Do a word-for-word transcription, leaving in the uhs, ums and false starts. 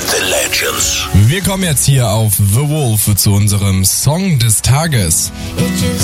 and the Legends. Wir kommen jetzt hier auf The Wolf zu unserem Song des Tages.